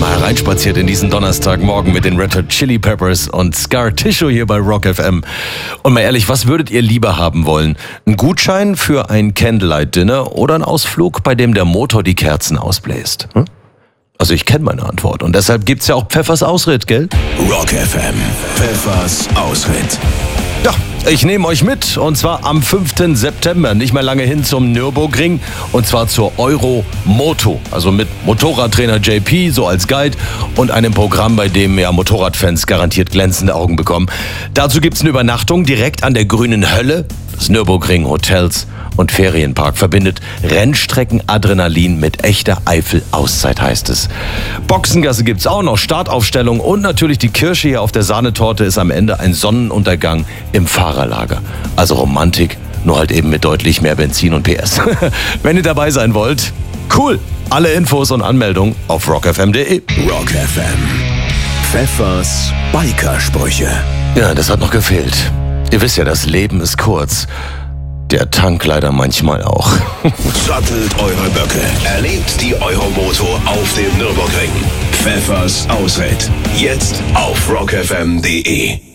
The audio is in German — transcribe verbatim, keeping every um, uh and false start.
mal hereinspaziert in diesen Donnerstagmorgen mit den Red Hot Chili Peppers und Scar Tissue hier bei Rock F M. Und mal ehrlich, was würdet ihr lieber haben wollen? Ein Gutschein für ein Candlelight-Dinner oder ein Ausflug, bei dem der Motor die Kerzen ausbläst? Hm? Also ich kenne meine Antwort und deshalb gibt's ja auch Pfeffers Ausritt, gell? Rock F M, Pfeffers Ausritt. Ja, ich nehme euch mit und zwar am fünften September, nicht mehr lange hin zum Nürburgring und zwar zur Euro-Moto, also mit Motorradtrainer J P so als Guide und einem Programm, bei dem ja Motorradfans garantiert glänzende Augen bekommen. Dazu gibt's eine Übernachtung direkt an der grünen Hölle des Nürburgring Hotels und Ferienpark verbindet Rennstrecken-Adrenalin mit echter Eifel-Auszeit, heißt es. Boxengasse gibt's auch noch, Startaufstellung und natürlich die Kirsche hier auf der Sahnetorte ist am Ende ein Sonnenuntergang im Fahrerlager. Also Romantik, nur halt eben mit deutlich mehr Benzin und P S. Wenn ihr dabei sein wollt, cool. Alle Infos und Anmeldungen auf rock f m punkt d e. Rock F M, Pfeffers Bikersprüche. Ja, das hat noch gefehlt. Ihr wisst ja, das Leben ist kurz. Der Tank leider manchmal auch. Sattelt eure Böcke. Erlebt die Euromoto auf dem Nürburgring. Pfeffers Ausritt. Jetzt auf rock f m punkt d e.